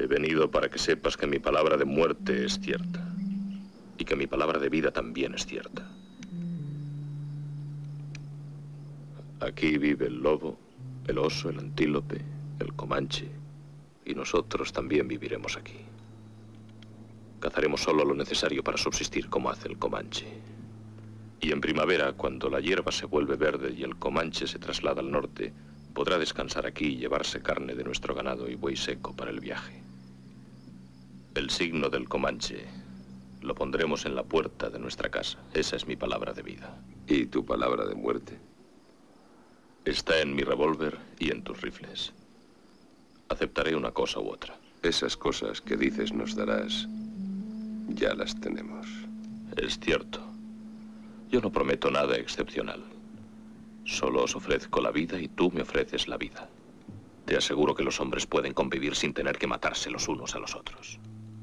He venido para que sepas que mi palabra de muerte es cierta. Y que mi palabra de vida también es cierta. Aquí vive el lobo, el oso, el antílope, el comanche. Y nosotros también viviremos aquí. Cazaremos solo lo necesario para subsistir como hace el comanche. Y en primavera, cuando la hierba se vuelve verde y el comanche se traslada al norte, podrá descansar aquí y llevarse carne de nuestro ganado y buey seco para el viaje. El signo del comanche lo pondremos en la puerta de nuestra casa. Esa es mi palabra de vida. ¿Y tu palabra de muerte? Está en mi revólver y en tus rifles. Aceptaré una cosa u otra. Esas cosas que dices nos darás, ya las tenemos. Es cierto. Yo no prometo nada excepcional. Solo os ofrezco la vida y tú me ofreces la vida. Te aseguro que los hombres pueden convivir sin tener que matarse los unos a los otros.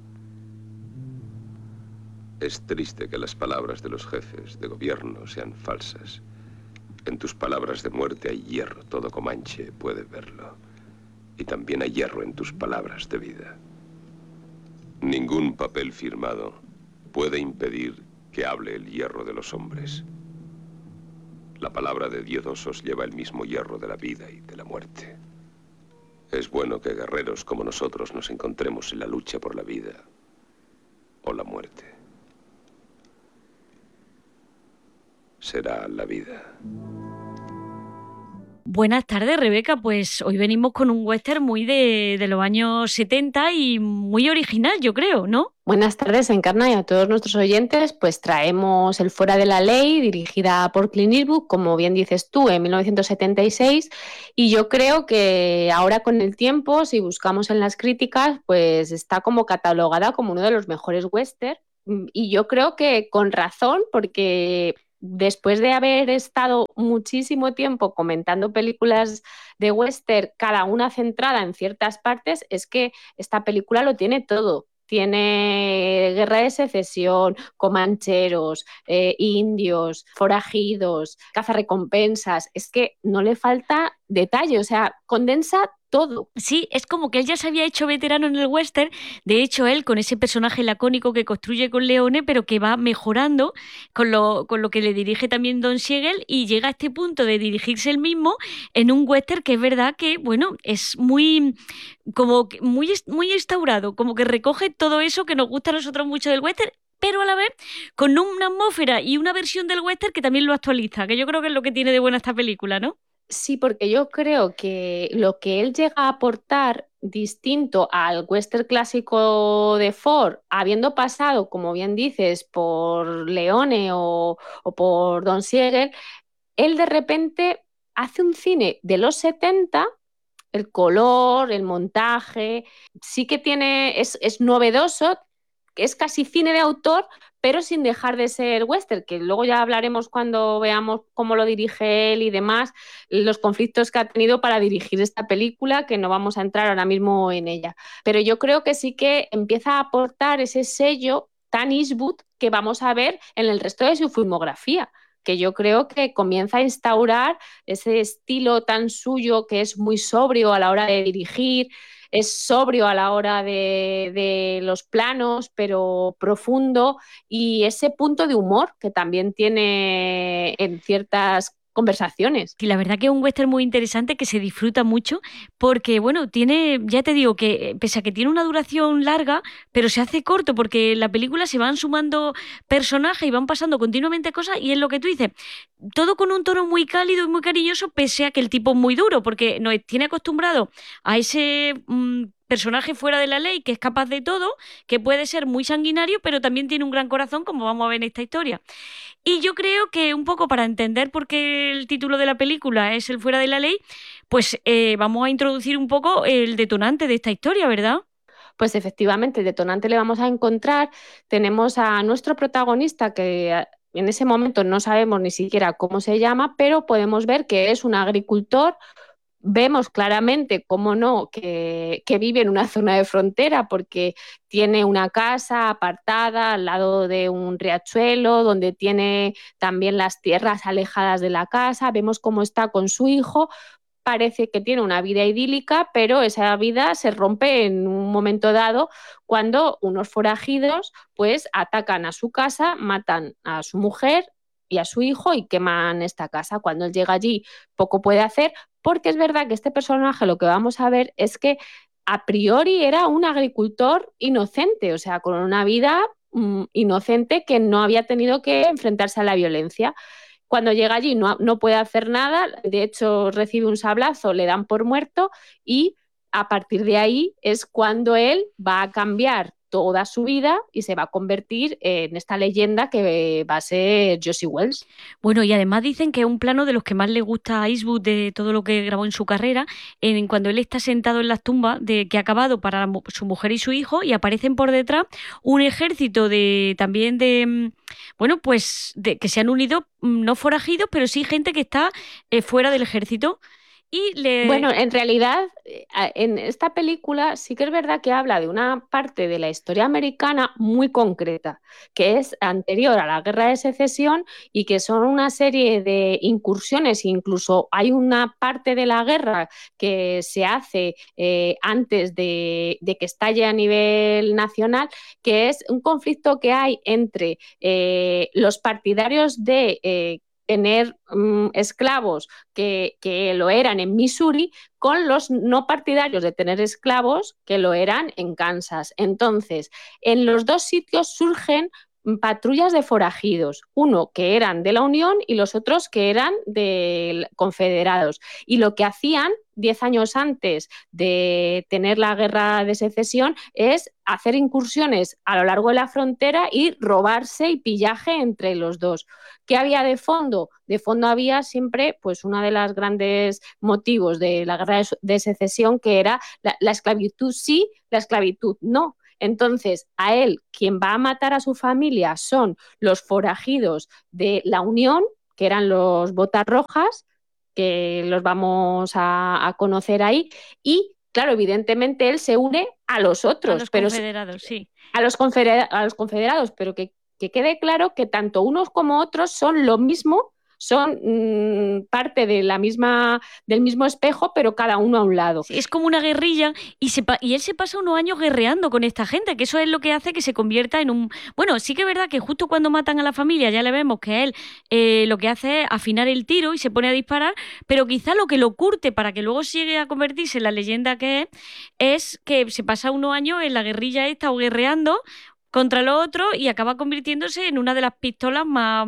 Es triste que las palabras de los jefes de gobierno sean falsas. En tus palabras de muerte hay hierro, todo comanche puede verlo. Y también hay hierro en tus palabras de vida. Ningún papel firmado puede impedir que hable el hierro de los hombres. La palabra de 10 osos lleva el mismo hierro de la vida y de la muerte. Es bueno que guerreros como nosotros nos encontremos en la lucha por la vida o la muerte. Será la vida. Buenas tardes, Rebeca. Pues hoy venimos con un western muy de los años 70 y muy original, yo creo, ¿no? Buenas tardes, Encarna, y a todos nuestros oyentes. Pues traemos El Fuera de la Ley, dirigida por Clint Eastwood, como bien dices tú, en 1976. Y yo creo que ahora con el tiempo, si buscamos en las críticas, pues está como catalogada como uno de los mejores westerns. Y yo creo que con razón, porque después de haber estado muchísimo tiempo comentando películas de western, cada una centrada en ciertas partes, es que esta película lo tiene todo. Tiene guerra de secesión, comancheros, indios, forajidos, cazarrecompensas. Es que no le falta detalle, o sea, condensa todo. Sí, es como que él ya se había hecho veterano en el western. De hecho, él con ese personaje lacónico que construye con Leone, pero que va mejorando con lo que le dirige también Don Siegel, y llega a este punto de dirigirse él mismo en un western que es verdad que, bueno, es muy como que muy instaurado, como que recoge todo eso que nos gusta a nosotros mucho del western, pero a la vez con una atmósfera y una versión del western que también lo actualiza, que yo creo que es lo que tiene de buena esta película, ¿no? Sí, porque yo creo que lo que él llega a aportar distinto al western clásico de Ford, habiendo pasado, como bien dices, por Leone o por Don Siegel, él de repente hace un cine de los 70. El color, el montaje, sí que es novedoso, es casi cine de autor, pero sin dejar de ser western, que luego ya hablaremos cuando veamos cómo lo dirige él y demás, los conflictos que ha tenido para dirigir esta película, que no vamos a entrar ahora mismo en ella. Pero yo creo que sí que empieza a aportar ese sello tan Eastwood que vamos a ver en el resto de su filmografía, que yo creo que comienza a instaurar ese estilo tan suyo, que es muy sobrio a la hora de dirigir, es sobrio a la hora de los planos, pero profundo, y ese punto de humor que también tiene en ciertas conversaciones. Y la verdad que es un western muy interesante que se disfruta mucho porque, bueno, tiene, ya te digo que pese a que tiene una duración larga, pero se hace corto porque en la película se van sumando personajes y van pasando continuamente cosas, y es lo que tú dices, todo con un tono muy cálido y muy cariñoso, pese a que el tipo es muy duro porque nos tiene acostumbrado a ese personaje fuera de la ley que es capaz de todo, que puede ser muy sanguinario, pero también tiene un gran corazón, como vamos a ver en esta historia. Y yo creo que un poco para entender por qué el título de la película es El Fuera de la Ley, pues vamos a introducir un poco el detonante de esta historia, ¿verdad? Pues efectivamente, el detonante le vamos a encontrar. Tenemos a nuestro protagonista que en ese momento no sabemos ni siquiera cómo se llama, pero podemos ver que es un agricultor. Vemos claramente, cómo no, que vive en una zona de frontera porque tiene una casa apartada al lado de un riachuelo, donde tiene también las tierras alejadas de la casa. Vemos cómo está con su hijo, parece que tiene una vida idílica, pero esa vida se rompe en un momento dado cuando unos forajidos pues atacan a su casa, matan a su mujer y a su hijo y queman esta casa. Cuando él llega allí, poco puede hacer, porque es verdad que este personaje, lo que vamos a ver es que a priori era un agricultor inocente, o sea, con una vida inocente que no había tenido que enfrentarse a la violencia. Cuando llega allí no puede hacer nada, de hecho recibe un sablazo, le dan por muerto y a partir de ahí es cuando él va a cambiar toda su vida y se va a convertir en esta leyenda que va a ser Josie Wells. Bueno, y además dicen que es un plano de los que más le gusta a Eastwood de todo lo que grabó en su carrera, en cuando él está sentado en las tumbas de que ha acabado para su mujer y su hijo y aparecen por detrás un ejército de también de bueno, pues de que se han unido, no forajidos, pero sí gente que está fuera del ejército. Bueno, en realidad, en esta película sí que es verdad que habla de una parte de la historia americana muy concreta, que es anterior a la Guerra de Secesión y que son una serie de incursiones, incluso hay una parte de la guerra que se hace antes de que estalle a nivel nacional, que es un conflicto que hay entre los partidarios de tener esclavos que lo eran en Missouri con los no partidarios de tener esclavos que lo eran en Kansas. Entonces, en los dos sitios surgen patrullas de forajidos, uno que eran de la Unión y los otros que eran de confederados. Y lo que hacían 10 años antes de tener la guerra de secesión es hacer incursiones a lo largo de la frontera y robarse y pillaje entre los dos. ¿Qué había de fondo? De fondo había siempre pues uno de los grandes motivos de la guerra de secesión, que era la esclavitud sí, la esclavitud no. Entonces, a él, quien va a matar a su familia son los forajidos de la Unión, que eran los botas rojas, que los vamos a conocer ahí, y claro, evidentemente él se une a los otros. A los confederados, sí. A los confederados, pero que quede claro que tanto unos como otros son lo mismo, son parte de del mismo espejo, pero cada uno a un lado. Sí, es como una guerrilla y él se pasa unos años guerreando con esta gente, que eso es lo que hace que se convierta en un... Bueno, sí que es verdad que justo cuando matan a la familia ya le vemos que él lo que hace es afinar el tiro y se pone a disparar, pero quizá lo que lo curte para que luego llegue a convertirse en la leyenda que es que se pasa unos años en la guerrilla esta o guerreando contra lo otro y acaba convirtiéndose en una de las pistolas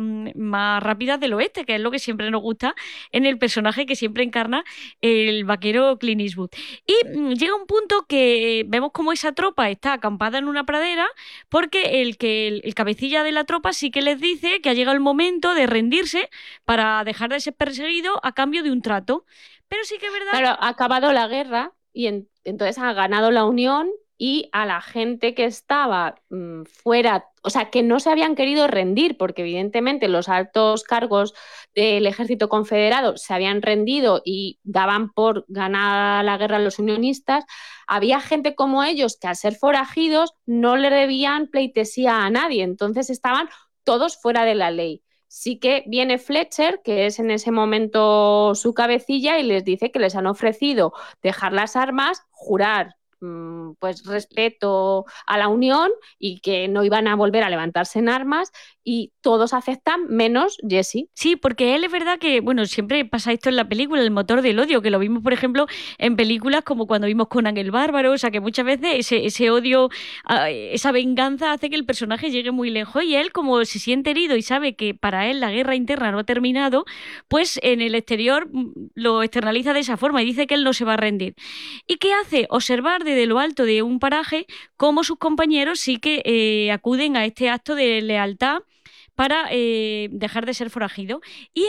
más rápidas del oeste, que es lo que siempre nos gusta en el personaje que siempre encarna el vaquero Clint Eastwood. Y llega un punto que vemos como esa tropa está acampada en una pradera porque el cabecilla de la tropa sí que les dice que ha llegado el momento de rendirse para dejar de ser perseguido a cambio de un trato. Pero sí que es verdad... Claro, ha acabado la guerra y entonces ha ganado la Unión y a la gente que estaba fuera, o sea, que no se habían querido rendir, porque evidentemente los altos cargos del ejército confederado se habían rendido y daban por ganar la guerra a los unionistas, había gente como ellos que al ser forajidos no le debían pleitesía a nadie, entonces estaban todos fuera de la ley. Sí que viene Fletcher, que es en ese momento su cabecilla, y les dice que les han ofrecido dejar las armas, jurar pues respeto a la Unión y que no iban a volver a levantarse en armas, y todos aceptan menos Jesse. Sí, porque él es verdad que, bueno, siempre pasa esto en la película, el motor del odio, que lo vimos, por ejemplo, en películas como cuando vimos Conan el Bárbaro, o sea que muchas veces ese odio, esa venganza hace que el personaje llegue muy lejos y él, como se siente herido y sabe que para él la guerra interna no ha terminado, pues en el exterior lo externaliza de esa forma y dice que él no se va a rendir. ¿Y qué hace? Observar desde lo alto de un paraje cómo sus compañeros sí que acuden a este acto de lealtad para dejar de ser forajido. Y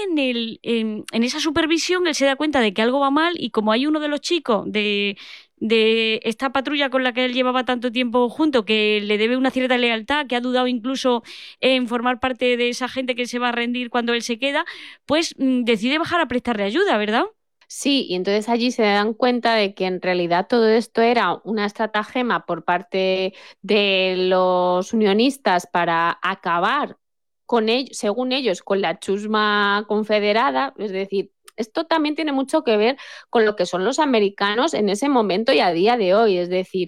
en esa supervisión él se da cuenta de que algo va mal y como hay uno de los chicos de esta patrulla con la que él llevaba tanto tiempo junto, que le debe una cierta lealtad, que ha dudado incluso en formar parte de esa gente que se va a rendir cuando él se queda, pues decide bajar a prestarle ayuda, ¿verdad? Sí, y entonces allí se dan cuenta de que en realidad todo esto era una estratagema por parte de los unionistas para acabar con ellos, según ellos, con la chusma confederada, es decir, esto también tiene mucho que ver con lo que son los americanos en ese momento y a día de hoy. Es decir,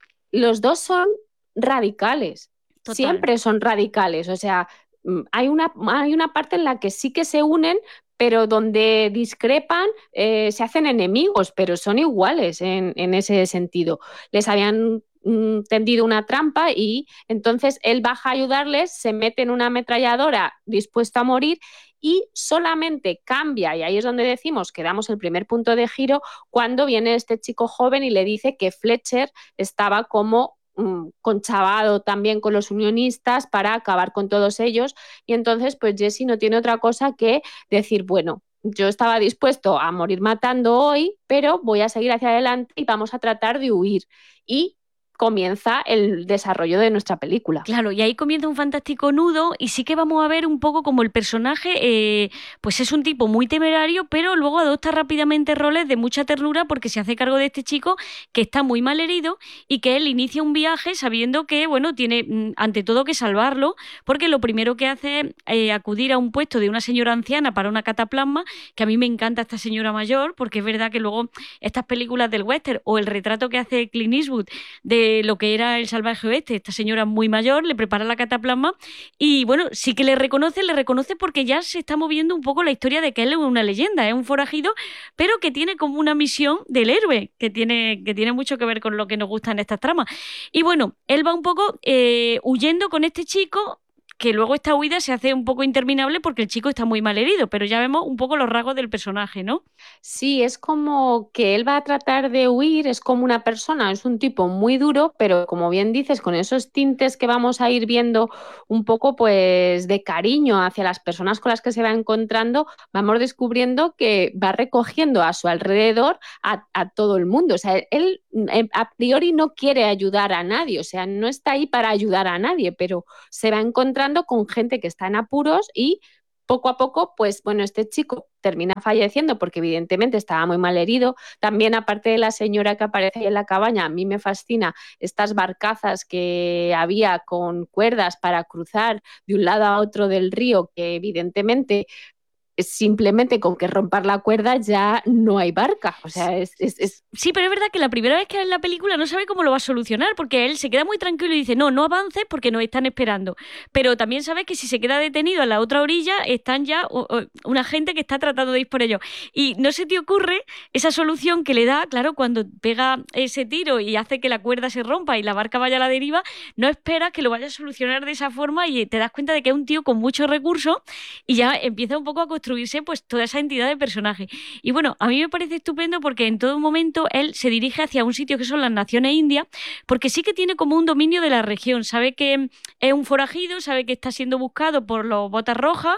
los dos son radicales, Total. siempre son radicales. O sea, hay una parte en la que sí que se unen, pero donde discrepan se hacen enemigos, pero son iguales en ese sentido. Les habían tendido una trampa y entonces él baja a ayudarles, se mete en una ametralladora dispuesto a morir y solamente cambia, y ahí es donde decimos que damos el primer punto de giro, cuando viene este chico joven y le dice que Fletcher estaba como conchavado también con los unionistas para acabar con todos ellos, y entonces pues Jesse no tiene otra cosa que decir, bueno, yo estaba dispuesto a morir matando hoy, pero voy a seguir hacia adelante y vamos a tratar de huir. Y comienza el desarrollo de nuestra película. Claro, y ahí comienza un fantástico nudo y sí que vamos a ver un poco como el personaje, pues es un tipo muy temerario, pero luego adopta rápidamente roles de mucha ternura porque se hace cargo de este chico que está muy mal herido y que él inicia un viaje sabiendo que, bueno, tiene ante todo que salvarlo, porque lo primero que hace es acudir a un puesto de una señora anciana para una cataplasma, que a mí me encanta esta señora mayor, porque es verdad que luego estas películas del western o el retrato que hace Clint Eastwood de lo que era el salvaje oeste, esta señora muy mayor le prepara la cataplasma y bueno, sí que le reconoce porque ya se está moviendo un poco la historia de que él es una leyenda, es un forajido, pero que tiene como una misión del héroe, que tiene mucho que ver con lo que nos gusta en estas tramas. Y bueno, él va un poco huyendo con este chico, que luego esta huida se hace un poco interminable porque el chico está muy mal herido, pero ya vemos un poco los rasgos del personaje, ¿no? Sí, es como que él va a tratar de huir, es como una persona, es un tipo muy duro, pero como bien dices, con esos tintes que vamos a ir viendo un poco pues de cariño hacia las personas con las que se va encontrando, vamos descubriendo que va recogiendo a su alrededor a todo el mundo. O sea, él a priori no quiere ayudar a nadie, o sea, no está ahí para ayudar a nadie, pero se va encontrando con gente que está en apuros y poco a poco, pues bueno, este chico termina falleciendo porque evidentemente estaba muy mal herido. También, aparte de la señora que aparece ahí en la cabaña, a mí me fascina estas barcazas que había con cuerdas para cruzar de un lado a otro del río, que evidentemente simplemente con que romper la cuerda ya no hay barca. O sea, Sí, pero es verdad que la primera vez que ve la película no sabe cómo lo va a solucionar, porque él se queda muy tranquilo y dice, no avances porque nos están esperando. Pero también sabes que si se queda detenido a la otra orilla, están ya una gente que está tratando de ir por ellos. Y no se te ocurre esa solución que le da, claro, cuando pega ese tiro y hace que la cuerda se rompa y la barca vaya a la deriva, no esperas que lo vaya a solucionar de esa forma y te das cuenta de que es un tío con muchos recursos y ya empieza un poco a construirse pues toda esa entidad de personaje. Y bueno, a mí me parece estupendo porque en todo momento él se dirige hacia un sitio que son las Naciones Indias, porque sí que tiene como un dominio de la región, sabe que es un forajido, sabe que está siendo buscado por los Botas Rojas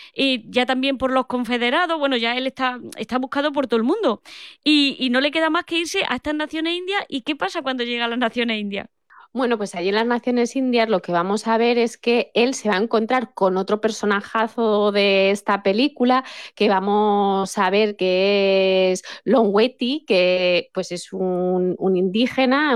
y ya también por los confederados, bueno, ya él está buscado por todo el mundo y no le queda más que irse a estas Naciones Indias. ¿Y qué pasa cuando llega a las Naciones Indias? Bueno, pues allí en las Naciones Indias lo que vamos a ver es que él se va a encontrar con otro personajazo de esta película, que vamos a ver que es Longwetty, que pues es un indígena,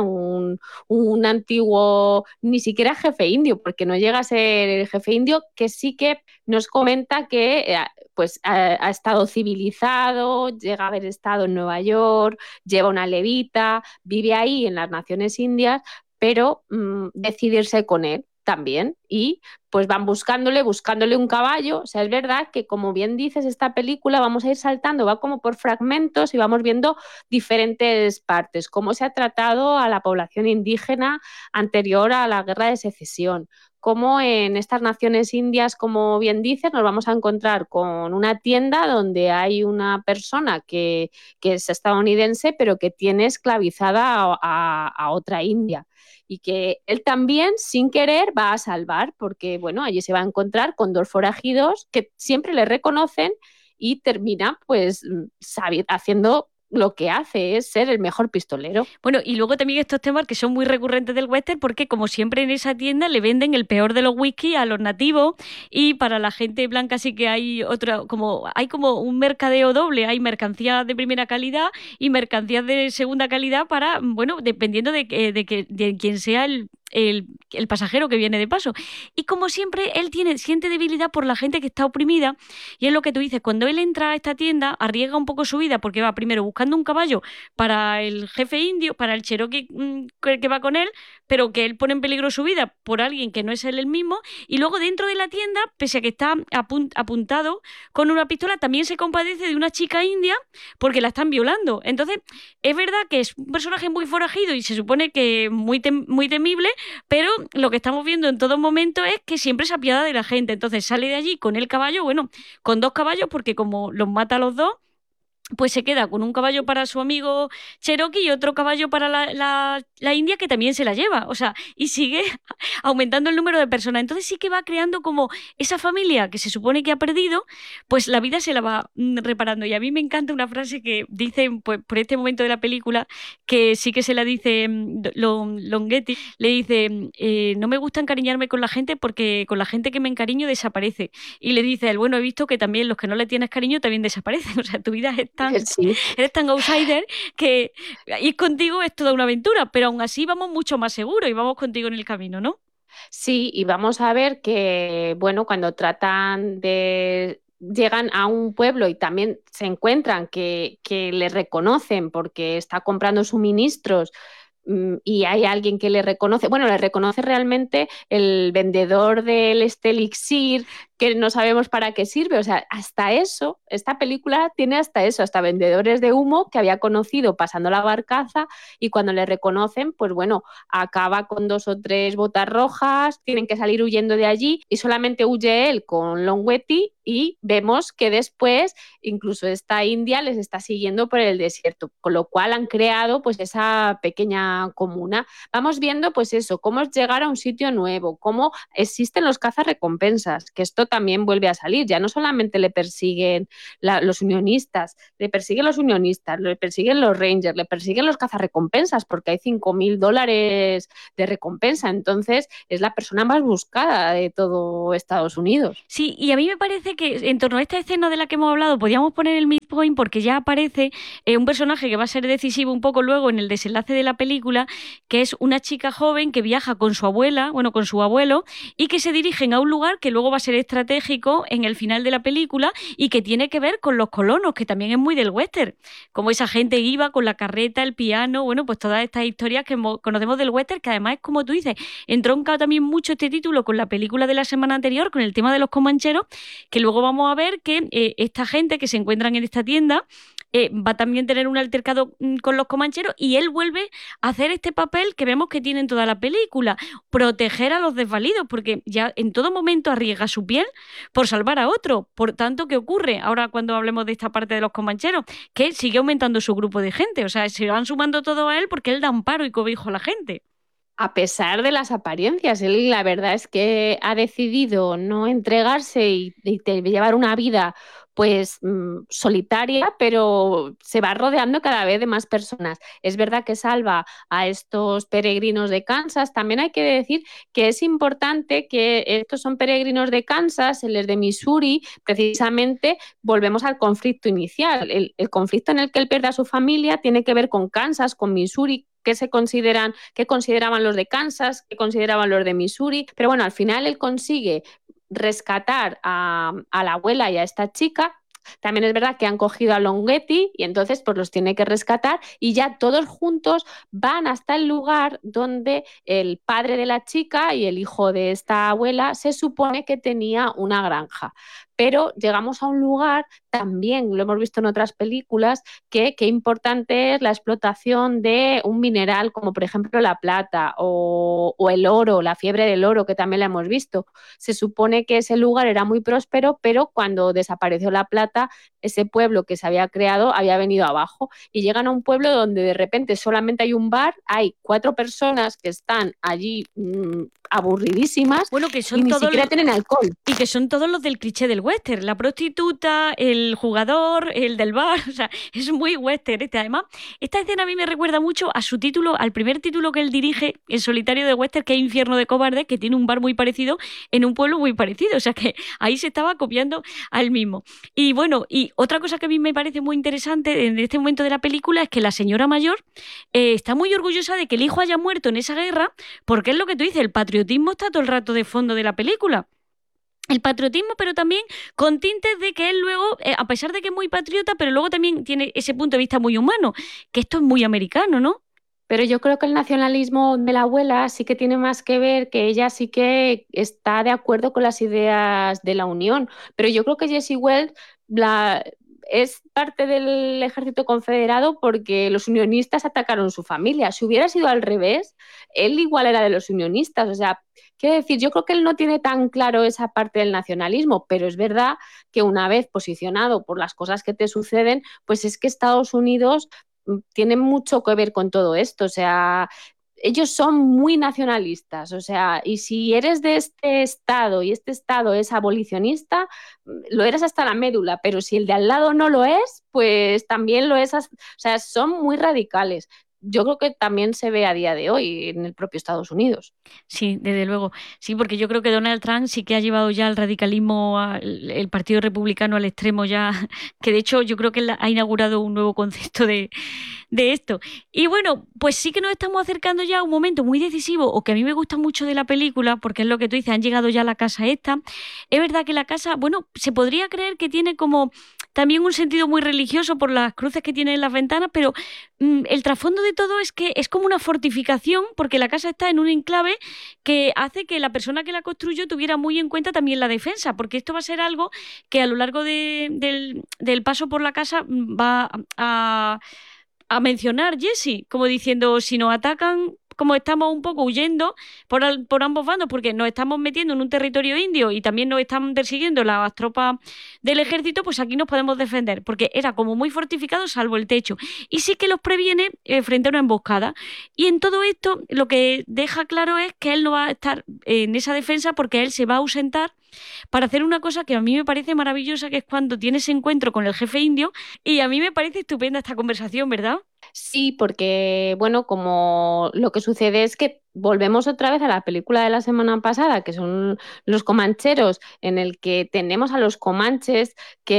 un antiguo, ni siquiera jefe indio, porque no llega a ser el jefe indio, que sí que nos comenta que pues ha estado civilizado, llega a haber estado en Nueva York, lleva una levita, vive ahí en las Naciones Indias, pero decidirse con él también y pues van buscándole un caballo. O sea, es verdad que, como bien dices, esta película vamos a ir saltando, va como por fragmentos y vamos viendo diferentes partes, cómo se ha tratado a la población indígena anterior a la Guerra de Secesión, cómo en estas Naciones Indias, como bien dices, nos vamos a encontrar con una tienda donde hay una persona que es estadounidense pero que tiene esclavizada a otra india, y que él también, sin querer, va a salvar, porque bueno, allí se va a encontrar con dos forajidos que siempre le reconocen y termina pues haciendo lo que hace, es ser el mejor pistolero. Bueno, y luego también estos temas que son muy recurrentes del western, porque como siempre en esa tienda le venden el peor de los whisky a los nativos, y para la gente blanca sí que hay hay como un mercadeo doble, hay mercancías de primera calidad y mercancías de segunda calidad para, bueno, dependiendo de quién sea el pasajero que viene de paso. Y como siempre, él siente debilidad por la gente que está oprimida, y es lo que tú dices, cuando él entra a esta tienda, arriesga un poco su vida porque va primero buscando un caballo para el jefe indio, para el cherokee que va con él, pero que él pone en peligro su vida por alguien que no es él el mismo, y luego dentro de la tienda, pese a que está apuntado con una pistola, también se compadece de una chica india porque la están violando. Entonces, es verdad que es un personaje muy forajido y se supone que muy temible, pero lo que estamos viendo en todo momento es que siempre se apiada de la gente. Entonces sale de allí con el caballo, bueno, con 2 caballos, porque como los mata a los 2, pues se queda con un caballo para su amigo Cherokee y otro caballo para la india, que también se la lleva. O sea, y sigue aumentando el número de personas. Entonces sí que va creando como esa familia que se supone que ha perdido, pues la vida se la va reparando. Y a mí me encanta una frase que dicen, pues por este momento de la película, que sí que se la dice Longetti, le dice, no me gusta encariñarme con la gente porque con la gente que me encariño desaparece. Y le dice él, bueno, he visto que también los que no le tienes cariño también desaparecen. O sea, tu vida es Sí. eres tan outsider que ir contigo es toda una aventura, pero aún así vamos mucho más seguros y vamos contigo en el camino, ¿no? Sí, y vamos a ver que, bueno, cuando llegan a un pueblo y también se encuentran que le reconocen porque está comprando suministros, y hay alguien que le reconoce, bueno, le reconoce realmente el vendedor del este elixir, que no sabemos para qué sirve. O sea, hasta eso, esta película tiene hasta eso, hasta vendedores de humo que había conocido pasando la barcaza, y cuando le reconocen, pues bueno, acaba con 2 o 3 botas rojas, tienen que salir huyendo de allí y solamente huye él con Longwetti, y vemos que después incluso esta india les está siguiendo por el desierto, con lo cual han creado pues esa pequeña comuna. Vamos viendo pues eso, cómo es llegar a un sitio nuevo, cómo existen los cazarrecompensas, que esto también vuelve a salir. Ya no solamente le persiguen los unionistas, le persiguen los Rangers, le persiguen los cazarrecompensas, porque hay $5.000 de recompensa. Entonces es la persona más buscada de todo Estados Unidos. Sí, y a mí me parece que en torno a esta escena de la que hemos hablado podríamos poner el midpoint, porque ya aparece un personaje que va a ser decisivo un poco luego en el desenlace de la película, que es una chica joven que viaja con su abuela, bueno, con su abuelo, y que se dirigen a un lugar que luego va a ser estratégico en el final de la película y que tiene que ver con los colonos, que también es muy del western, como esa gente iba con la carreta, el piano, bueno, pues todas estas historias que conocemos del western, que además es como tú dices, entronca también mucho este título con la película de la semana anterior, con el tema de los comancheros, que luego vamos a ver que esta gente que se encuentran en esta tienda va a también tener un altercado con los comancheros, y él vuelve a hacer este papel que vemos que tiene en toda la película, proteger a los desvalidos, porque ya en todo momento arriesga su piel por salvar a otro. Por tanto, ¿qué ocurre ahora cuando hablemos de esta parte de los comancheros? Que sigue aumentando su grupo de gente, o sea, se van sumando todo a él porque él da amparo y cobijo a la gente. A pesar de las apariencias, él la verdad es que ha decidido no entregarse y llevar una vida pues solitaria, pero se va rodeando cada vez de más personas. Es verdad que salva a estos peregrinos de Kansas. También hay que decir que es importante que estos son peregrinos de Kansas, él es de Missouri. Precisamente volvemos al conflicto inicial. El conflicto en el que él pierde a su familia tiene que ver con Kansas, con Missouri. Qué consideraban los de Kansas, qué consideraban los de Missouri, pero bueno, al final él consigue rescatar a la abuela y a esta chica. También es verdad que han cogido a Longhetti y entonces pues los tiene que rescatar, y ya todos juntos van hasta el lugar donde el padre de la chica y el hijo de esta abuela se supone que tenía una granja. Pero llegamos a un lugar, también lo hemos visto en otras películas, que importante es la explotación de un mineral como por ejemplo la plata o el oro, la fiebre del oro, que también la hemos visto. Se supone que ese lugar era muy próspero, pero cuando desapareció la plata, ese pueblo que se había creado había venido abajo, y llegan a un pueblo donde de repente solamente hay un bar, hay 4 personas que están allí aburridísimas Bueno, que son y ni todos siquiera tienen alcohol. y que son todos los del cliché del western, la prostituta, el jugador, el del bar, o sea, es muy western este. Además, esta escena a mí me recuerda mucho a su título, al primer título que él dirige en solitario de western, que es Infierno de Cobardes, que tiene un bar muy parecido en un pueblo muy parecido, o sea que ahí se estaba copiando al mismo. Y bueno, y otra cosa que a mí me parece muy interesante en este momento de la película es que la señora mayor está muy orgullosa de que el hijo haya muerto en esa guerra, porque es lo que tú dices, el patriotismo está todo el rato de fondo de la película. El patriotismo, pero también con tintes de que él luego, a pesar de que es muy patriota, pero luego también tiene ese punto de vista muy humano, que esto es muy americano, ¿no? Pero yo creo que el nacionalismo de la abuela sí que tiene más que ver, que ella sí que está de acuerdo con las ideas de la Unión. Pero yo creo que Jessie Wells es parte del ejército confederado porque los unionistas atacaron su familia. Si hubiera sido al revés, él igual era de los unionistas. O sea, quiero decir, yo creo que él no tiene tan claro esa parte del nacionalismo, pero es verdad que una vez posicionado por las cosas que te suceden, pues es que Estados Unidos tiene mucho que ver con todo esto. O sea, ellos son muy nacionalistas, o sea, y si eres de este estado y este estado es abolicionista, lo eres hasta la médula, pero si el de al lado no lo es, pues también lo es, o sea, son muy radicales. Yo creo que también se ve a día de hoy en el propio Estados Unidos. Sí, desde luego. Sí, porque yo creo que Donald Trump sí que ha llevado ya el radicalismo, el Partido Republicano al extremo ya, que de hecho yo creo que él ha inaugurado un nuevo concepto de esto. Y bueno, pues sí que nos estamos acercando ya a un momento muy decisivo, o que a mí me gusta mucho de la película, porque es lo que tú dices, han llegado ya a la casa esta. Es verdad que la casa, bueno, se podría creer que tiene como también un sentido muy religioso por las cruces que tiene en las ventanas, pero el trasfondo de todo es que es como una fortificación, porque la casa está en un enclave que hace que la persona que la construyó tuviera muy en cuenta también la defensa, porque esto va a ser algo que a lo largo del paso por la casa va a mencionar Jesse, como diciendo, si nos atacan, como estamos un poco huyendo por ambos bandos, porque nos estamos metiendo en un territorio indio y también nos están persiguiendo las tropas del ejército, pues aquí nos podemos defender, porque era como muy fortificado salvo el techo. Y sí que los previene frente a una emboscada. Y en todo esto lo que deja claro es que él no va a estar en esa defensa porque él se va a ausentar para hacer una cosa que a mí me parece maravillosa, que es cuando tiene ese encuentro con el jefe indio, y a mí me parece estupenda esta conversación, ¿verdad? Sí, porque, bueno, como lo que sucede es que volvemos otra vez a la película de la semana pasada, que son los comancheros, en el que tenemos a los comanches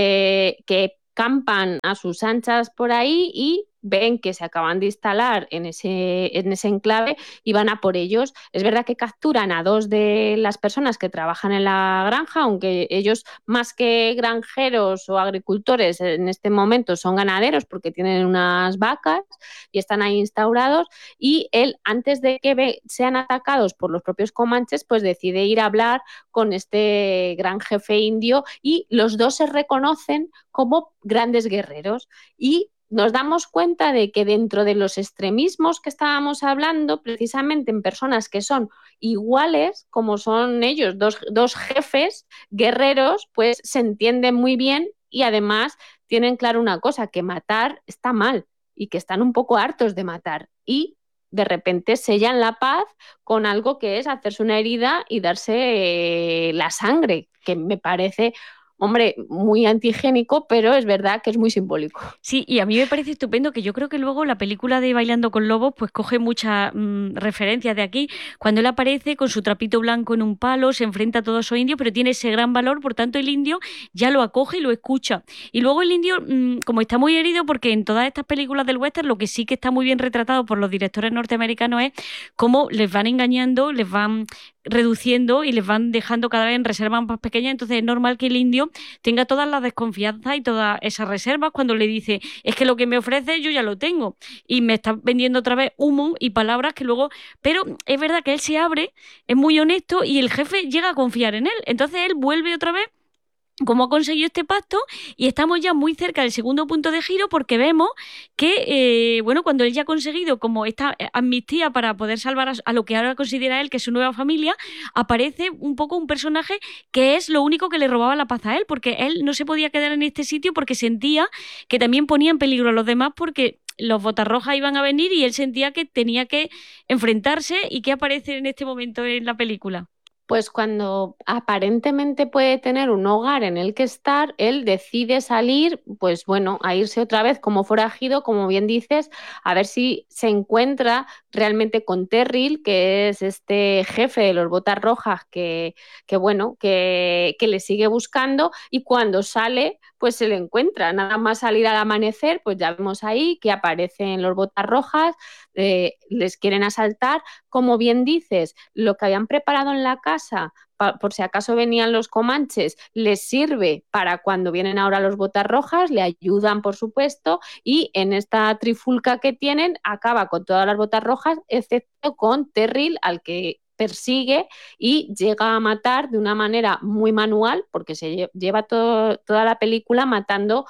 que campan a sus anchas por ahí y ven que se acaban de instalar en ese enclave y van a por ellos. Es verdad que capturan a dos de las personas que trabajan en la granja, aunque ellos más que granjeros o agricultores en este momento son ganaderos porque tienen unas vacas y están ahí instaurados, y él, antes de que sean atacados por los propios comanches, pues decide ir a hablar con este gran jefe indio y los dos se reconocen como grandes guerreros. Y nos damos cuenta de que dentro de los extremismos que estábamos hablando, precisamente en personas que son iguales, como son ellos, dos jefes guerreros, pues se entienden muy bien y además tienen claro una cosa, que matar está mal y que están un poco hartos de matar. Y de repente sellan la paz con algo que es hacerse una herida y darse la sangre, que me parece, hombre, muy antihigiénico, pero es verdad que es muy simbólico. Sí, y a mí me parece estupendo que yo creo que luego la película de Bailando con Lobos pues coge muchas referencias de aquí. Cuando él aparece con su trapito blanco en un palo, se enfrenta a todo eso indio, pero tiene ese gran valor, por tanto el indio ya lo acoge y lo escucha. Y luego el indio, como está muy herido, porque en todas estas películas del western lo que sí que está muy bien retratado por los directores norteamericanos es cómo les van engañando, les van reduciendo y les van dejando cada vez en reservas más pequeñas. Entonces es normal que el indio tenga todas las desconfianzas y todas esas reservas cuando le dice, es que lo que me ofrece yo ya lo tengo y me está vendiendo otra vez humo y palabras que luego... Pero es verdad que él se abre, es muy honesto y el jefe llega a confiar en él. Entonces él vuelve otra vez cómo ha conseguido este pacto, y estamos ya muy cerca del segundo punto de giro porque vemos que, bueno, cuando él ya ha conseguido como esta amnistía para poder salvar a lo que ahora considera él que es su nueva familia, aparece un poco un personaje que es lo único que le robaba la paz a él, porque él no se podía quedar en este sitio porque sentía que también ponía en peligro a los demás, porque los Botas Rojas iban a venir y él sentía que tenía que enfrentarse. ¿Y qué aparece en este momento en la película? Pues cuando aparentemente puede tener un hogar en el que estar, él decide salir, pues bueno, a irse otra vez como forajido, como bien dices, a ver si se encuentra realmente con Terrill, que es este jefe de los Botas Rojas que bueno, que le sigue buscando, y cuando sale, pues se le encuentra. Nada más salir al amanecer, pues ya vemos ahí que aparecen los Botas Rojas, les quieren asaltar. Como bien dices, lo que habían preparado en la casa, por si acaso venían los comanches, les sirve para cuando vienen ahora los Botas Rojas, le ayudan, por supuesto, y en esta trifulca que tienen, acaba con todas las Botas Rojas, excepto con Terrill, al que persigue y llega a matar de una manera muy manual, porque se lleva toda la película matando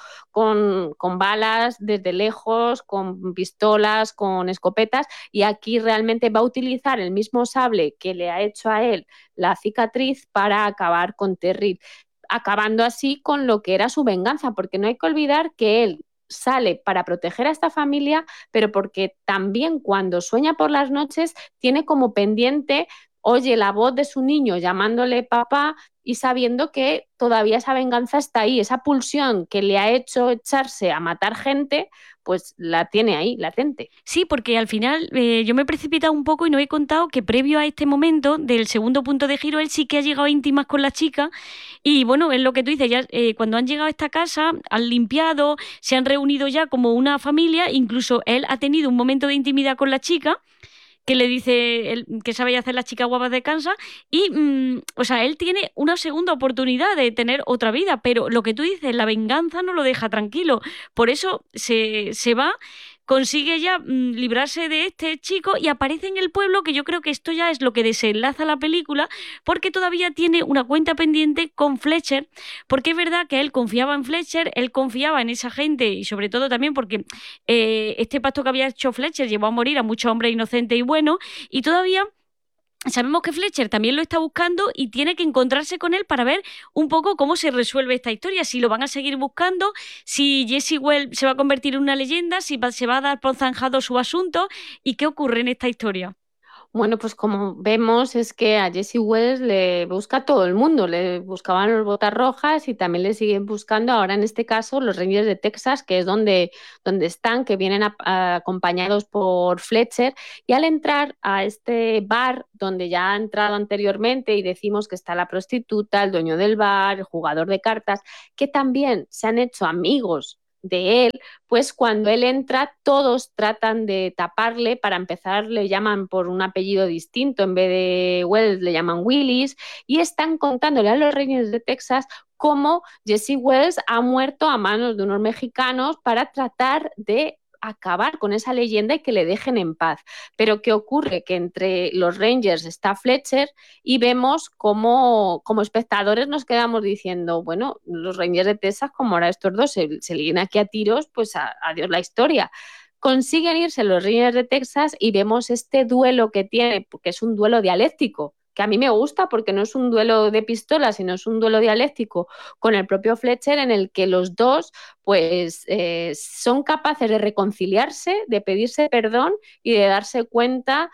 con balas desde lejos, con pistolas, con escopetas, y aquí realmente va a utilizar el mismo sable que le ha hecho a él la cicatriz para acabar con Terrill, acabando así con lo que era su venganza, porque no hay que olvidar que él sale para proteger a esta familia, pero porque también cuando sueña por las noches tiene como pendiente, oye la voz de su niño llamándole papá, y sabiendo que todavía esa venganza está ahí, esa pulsión que le ha hecho echarse a matar gente, pues la tiene ahí, latente. Sí, porque al final yo me he precipitado un poco y no he contado que previo a este momento del segundo punto de giro, él sí que ha llegado a íntimas con la chica. Y bueno, es lo que tú dices, ya cuando han llegado a esta casa, han limpiado, se han reunido ya como una familia, incluso él ha tenido un momento de intimidad con la chica, que le dice que sabe hacer las chicas guapas de Kansas, y, o sea, él tiene una segunda oportunidad de tener otra vida, pero lo que tú dices, la venganza no lo deja tranquilo, por eso se va, consigue ya librarse de este chico y aparece en el pueblo, que yo creo que esto ya es lo que desenlaza la película, porque todavía tiene una cuenta pendiente con Fletcher, porque es verdad que él confiaba en Fletcher, él confiaba en esa gente, y sobre todo también porque este pacto que había hecho Fletcher llevó a morir a muchos hombres inocentes y buenos, y todavía sabemos que Fletcher también lo está buscando y tiene que encontrarse con él para ver un poco cómo se resuelve esta historia, si lo van a seguir buscando, si Jesse Wells se va a convertir en una leyenda, si se va a dar por zanjado su asunto y qué ocurre en esta historia. Bueno, pues como vemos es que a Jesse Wells le busca todo el mundo, le buscaban los Botas Rojas y también le siguen buscando ahora en este caso los Rangers de Texas, que es donde están, que vienen acompañados por Fletcher, y al entrar a este bar donde ya ha entrado anteriormente y decimos que está la prostituta, el dueño del bar, el jugador de cartas, que también se han hecho amigos de él, pues cuando él entra todos tratan de taparle. Para empezar le llaman por un apellido distinto, en vez de Wells le llaman Willis, y están contándole a los Rangers de Texas cómo Jesse Wells ha muerto a manos de unos mexicanos para tratar de acabar con esa leyenda y que le dejen en paz. Pero ¿qué ocurre? Que entre los Rangers está Fletcher y vemos como espectadores nos quedamos diciendo, bueno, los Rangers de Texas, como ahora estos dos se líen aquí a tiros, pues adiós la historia. Consiguen irse los Rangers de Texas y vemos este duelo que tiene, que es un duelo dialéctico, que a mí me gusta porque no es un duelo de pistolas, sino es un duelo dialéctico con el propio Fletcher, en el que los dos pues son capaces de reconciliarse, de pedirse perdón y de darse cuenta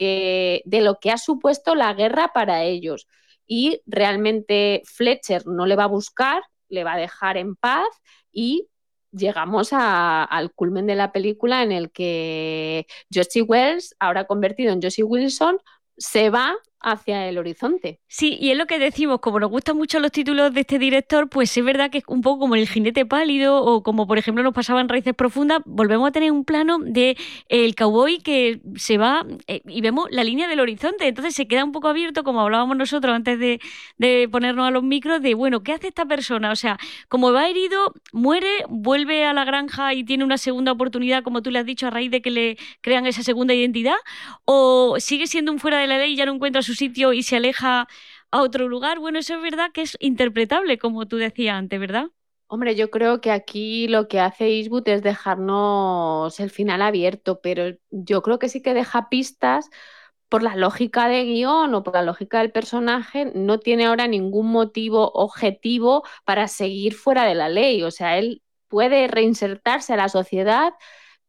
de lo que ha supuesto la guerra para ellos. Y realmente Fletcher no le va a buscar, le va a dejar en paz, y llegamos al culmen de la película, en el que Josie Wells, ahora convertido en Josie Wilson, se va hacia el horizonte. Sí, y es lo que decimos, como nos gustan mucho los títulos de este director, pues es verdad que es un poco como El jinete pálido, o como por ejemplo nos pasaba en Raíces profundas, volvemos a tener un plano de el cowboy que se va y vemos la línea del horizonte, entonces se queda un poco abierto, como hablábamos nosotros antes de ponernos a los micros, de bueno, ¿qué hace esta persona? O sea, como va herido, muere, vuelve a la granja y tiene una segunda oportunidad, como tú le has dicho, a raíz de que le crean esa segunda identidad, o sigue siendo un fuera de la ley y ya no encuentra su sitio y se aleja a otro lugar. Bueno, eso es verdad que es interpretable, como tú decías antes, ¿verdad? Hombre, yo creo que aquí lo que hace Eastwood es dejarnos el final abierto, pero yo creo que sí que deja pistas por la lógica de guión o por la lógica del personaje. No tiene ahora ningún motivo objetivo para seguir fuera de la ley. O sea, él puede reinsertarse a la sociedad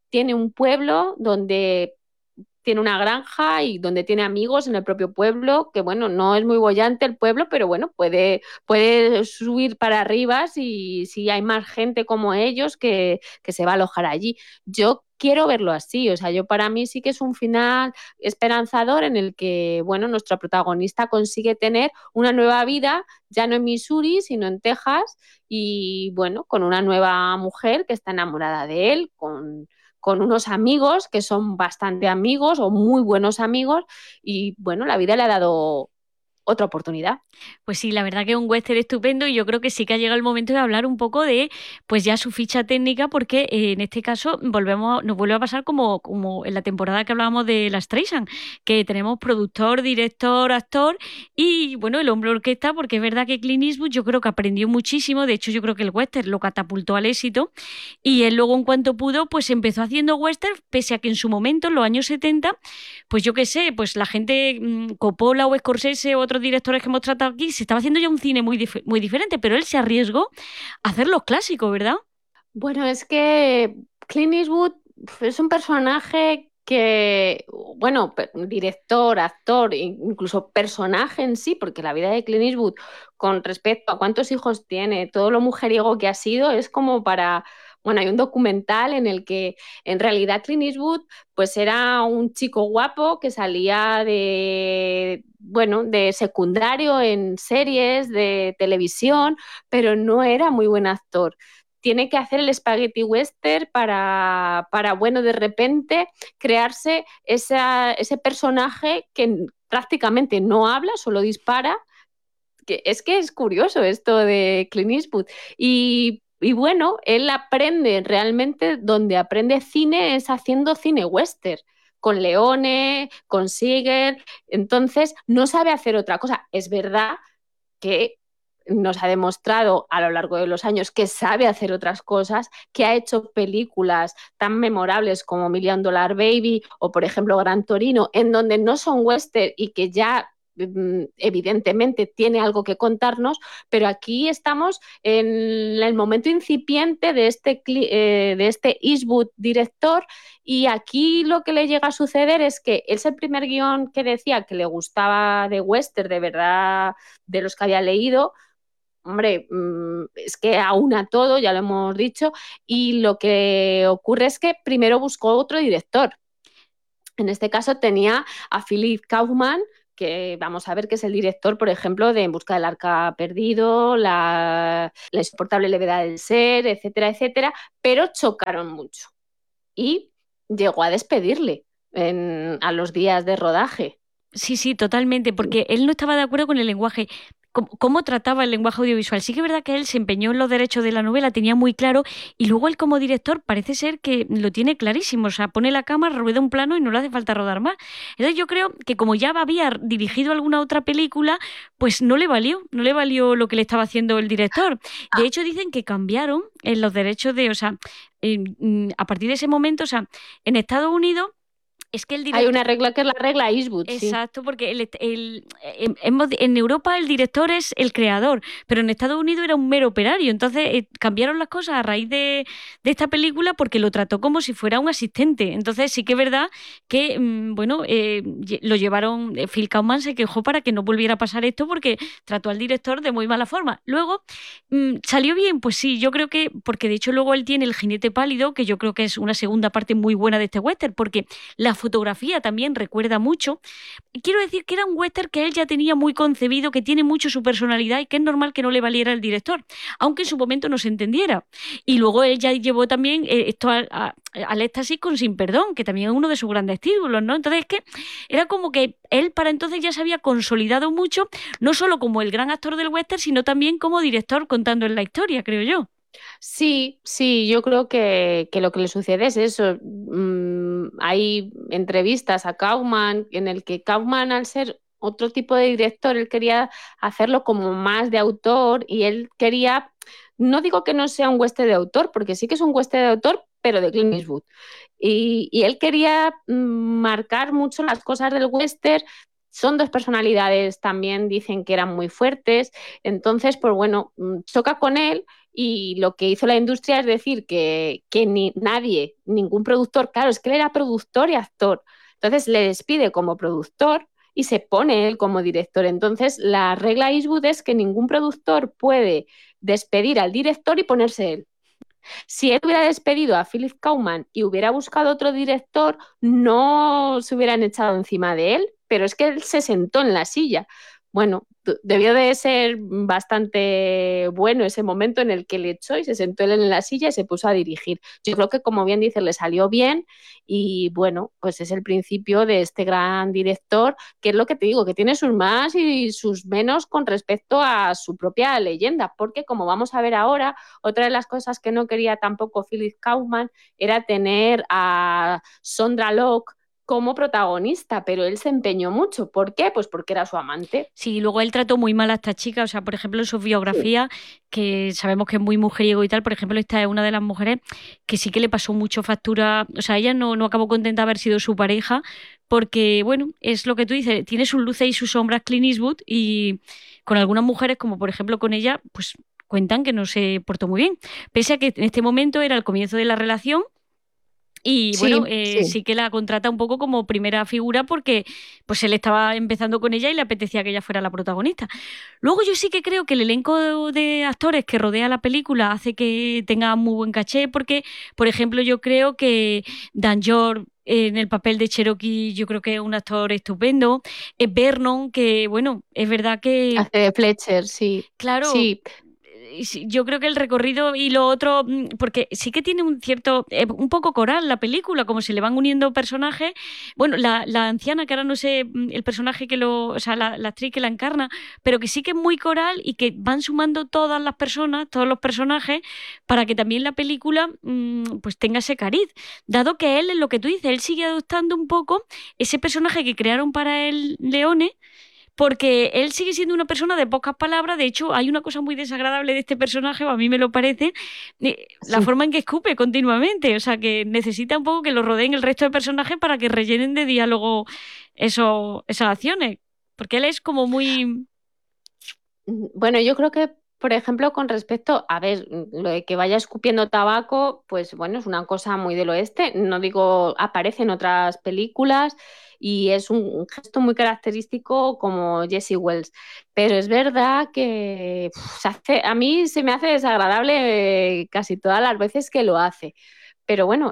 tiene un pueblo donde tiene una granja y donde tiene amigos en el propio pueblo, que bueno, no es muy bollante el pueblo, pero bueno, puede subir para arriba si hay más gente como ellos que se va a alojar allí. Yo quiero verlo así, o sea, yo para mí sí que es un final esperanzador en el que, bueno, nuestra protagonista consigue tener una nueva vida, ya no en Missouri, sino en Texas, y bueno, con una nueva mujer que está enamorada de él, con unos amigos que son bastante amigos o muy buenos amigos y bueno, la vida le ha dado otra oportunidad. Pues sí, la verdad que es un western estupendo y yo creo que sí que ha llegado el momento de hablar un poco de pues ya su ficha técnica porque en este caso nos vuelve a pasar como en la temporada que hablábamos de las Streisand, que tenemos productor, director, actor y bueno, el hombre orquesta, porque es verdad que Clint Eastwood yo creo que aprendió muchísimo, de hecho yo creo que el western lo catapultó al éxito y él luego en cuanto pudo pues empezó haciendo western, pese a que en su momento, en los años 70, pues yo qué sé, pues la gente, Coppola o Scorsese o otros directores que hemos tratado aquí, se estaba haciendo ya un cine muy diferente, pero él se arriesgó a hacer los clásicos, ¿verdad? Bueno, es que Clint Eastwood es un personaje que, bueno, director, actor, incluso personaje en sí, porque la vida de Clint Eastwood con respecto a cuántos hijos tiene, todo lo mujeriego que ha sido, es como para, bueno, hay un documental en el que en realidad Clint Eastwood pues era un chico guapo que salía de, bueno, de secundario en series de televisión, pero no era muy buen actor. Tiene que hacer el spaghetti western para bueno, de repente crearse ese personaje que prácticamente no habla, solo dispara. Que es curioso esto de Clint Eastwood. Y bueno, él aprende realmente, donde aprende cine es haciendo cine western con Leone, con Seeger, entonces no sabe hacer otra cosa. Es verdad que nos ha demostrado a lo largo de los años que sabe hacer otras cosas, que ha hecho películas tan memorables como Million Dollar Baby o, por ejemplo, Gran Torino, en donde no son western y que ya evidentemente tiene algo que contarnos, pero aquí estamos en el momento incipiente de este Eastwood director y aquí lo que le llega a suceder es que es el primer guión que decía que le gustaba de western, de verdad, de los que había leído. Hombre, es que aúna todo, ya lo hemos dicho, y lo que ocurre es que primero buscó otro director. En este caso tenía a Philip Kaufman, que vamos a ver que es el director, por ejemplo, de En busca del arca perdido, la insoportable levedad del ser, etcétera, etcétera, pero chocaron mucho. Y llegó a despedirle a los días de rodaje. Sí, sí, totalmente, porque él no estaba de acuerdo con el lenguaje, cómo trataba el lenguaje audiovisual. Sí que es verdad que él se empeñó en los derechos de la novela, tenía muy claro, y luego él como director parece ser que lo tiene clarísimo, o sea, pone la cámara, rueda un plano y no le hace falta rodar más. Entonces yo creo que como ya había dirigido alguna otra película, pues no le valió lo que le estaba haciendo el director. De hecho dicen que cambiaron en los derechos de, o sea, a partir de ese momento, o sea, en Estados Unidos es que el director... Hay una regla que es la regla Eastwood, Exacto, sí. Porque en Europa el director es el creador, pero en Estados Unidos era un mero operario. Entonces cambiaron las cosas a raíz de esta película porque lo trató como si fuera un asistente. Entonces sí que es verdad que, bueno, lo llevaron, Phil Kaufman se quejó para que no volviera a pasar esto porque trató al director de muy mala forma. Luego, ¿salió bien? Pues sí, yo creo que, porque de hecho luego él tiene El jinete pálido, que yo creo que es una segunda parte muy buena de este western, porque la fotografía también recuerda mucho. Y quiero decir que era un western que él ya tenía muy concebido, que tiene mucho su personalidad y que es normal que no le valiera el director, aunque en su momento no se entendiera. Y luego él ya llevó también esto al éxtasis con Sin Perdón, que también es uno de sus grandes títulos, ¿no? Entonces es que era como que él para entonces ya se había consolidado mucho, no solo como el gran actor del western, sino también como director contando en la historia, creo yo. Sí, sí, yo creo que lo que le sucede es eso. Hay entrevistas a Kaufman en el que Kaufman, al ser otro tipo de director, él quería hacerlo como más de autor y él quería, no digo que no sea un western de autor, porque sí que es un western de autor, pero de Clint Eastwood. Y él quería marcar mucho las cosas del western. Son dos personalidades, también dicen que eran muy fuertes, entonces, pues bueno, choca con él y lo que hizo la industria es decir que ni nadie, ningún productor, claro, es que él era productor y actor, entonces le despide como productor y se pone él como director. Entonces la regla Eastwood es que ningún productor puede despedir al director y ponerse él. Si él hubiera despedido a Philip Kaufman y hubiera buscado otro director, no se hubieran echado encima de él, pero es que él se sentó en la silla. Bueno, debió de ser bastante bueno ese momento en el que le echó y se sentó él en la silla y se puso a dirigir. Yo creo que, como bien dices, le salió bien y bueno, pues es el principio de este gran director, que es lo que te digo, que tiene sus más y sus menos con respecto a su propia leyenda, porque como vamos a ver ahora, otra de las cosas que no quería tampoco Philip Kaufman era tener a Sondra Locke como protagonista, pero él se empeñó mucho. ¿Por qué? Pues porque era su amante. Sí, luego él trató muy mal a esta chica, o sea, por ejemplo, en su biografía, que sabemos que es muy mujeriego y tal, por ejemplo, esta es una de las mujeres que sí que le pasó mucho factura, o sea, ella no acabó contenta de haber sido su pareja, porque, bueno, es lo que tú dices, tiene sus luces y sus sombras Clint Eastwood, y con algunas mujeres, como por ejemplo con ella, pues cuentan que no se portó muy bien, pese a que en este momento era el comienzo de la relación. Y bueno, Sí, sí. sí que la contrata un poco como primera figura porque pues él estaba empezando con ella y le apetecía que ella fuera la protagonista. Luego yo sí que creo que el elenco de actores que rodea la película hace que tenga muy buen caché porque, por ejemplo, yo creo que Dan Jor en el papel de Cherokee yo creo que es un actor estupendo. Vernon, que bueno, es verdad que, Hace de Fletcher, sí. claro, Sí. sí, yo creo que el recorrido y lo otro, porque sí que tiene un cierto, un poco coral la película, como se le van uniendo personajes. Bueno, la anciana, que ahora no sé el personaje que o sea, la actriz que la encarna, pero que sí que es muy coral y que van sumando todas las personas, todos los personajes, para que también la película pues tenga ese cariz. Dado que él, es lo que tú dices, él sigue adoptando un poco ese personaje que crearon para él, Leone, porque él sigue siendo una persona de pocas palabras. De hecho, hay una cosa muy desagradable de este personaje, o a mí me lo parece, la Sí. forma en que escupe continuamente. O sea, que necesita un poco que lo rodeen el resto de personajes para que rellenen de diálogo esas acciones. Porque él es como muy... Bueno, yo creo que, por ejemplo, con respecto, a ver, lo de que vaya escupiendo tabaco, pues bueno, es una cosa muy del oeste. No digo, aparece en otras películas y es un gesto muy característico como Jesse Wells. Pero es verdad que a mí se me hace desagradable casi todas las veces que lo hace. Pero bueno,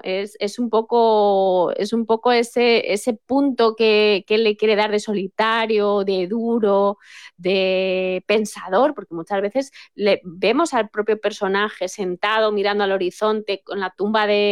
es un poco ese punto que él le quiere dar de solitario, de duro, de pensador, porque muchas veces vemos al propio personaje sentado mirando al horizonte con la tumba de